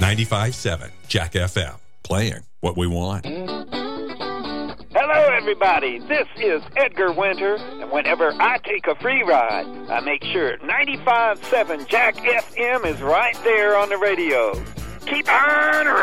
95.7 Jack FM, playing what we want. Hello, everybody. This is Edgar Winter, and whenever I take a free ride, I make sure 95.7 Jack FM is right there on the radio. Keep on